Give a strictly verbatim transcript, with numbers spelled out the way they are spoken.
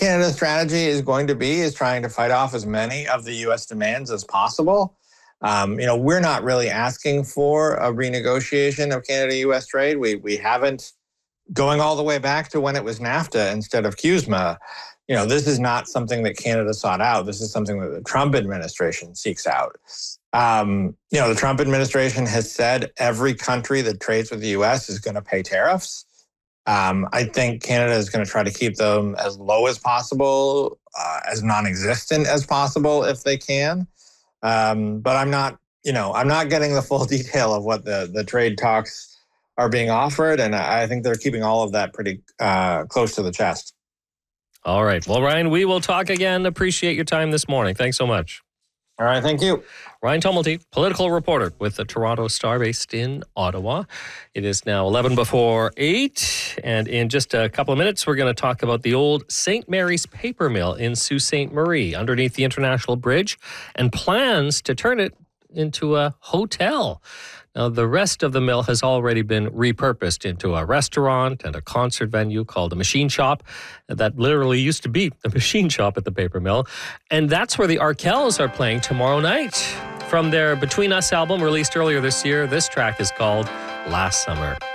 Canada's strategy is going to be is trying to fight off as many of the U S demands as possible. Um, you know, we're not really asking for a renegotiation of Canada-U S trade. We we haven't, going all the way back to when it was NAFTA instead of CUSMA. You know, this is not something that Canada sought out. This is something that the Trump administration seeks out. Um, you know, the Trump administration has said every country that trades with the U S is going to pay tariffs. Um, I think Canada is going to try to keep them as low as possible, uh, as non-existent as possible if they can. Um, but I'm not, you know, I'm not getting the full detail of what the, the trade talks are being offered. And I think they're keeping all of that pretty uh, close to the chest. All right. Well, Ryan, we will talk again. Appreciate your time this morning. Thanks so much. All right. Thank you. Ryan Tumulty, political reporter with the Toronto Star based in Ottawa. It is now eleven before eight. And in just a couple of minutes, we're going to talk about the old Saint Mary's paper mill in Sault Ste. Marie underneath the International Bridge and plans to turn it into a hotel. Now, the rest of the mill has already been repurposed into a restaurant and a concert venue called the Machine Shop. That literally used to be the machine shop at the paper mill. And that's where the Arkells are playing tomorrow night. From their Between Us album released earlier this year, this track is called Last Summer.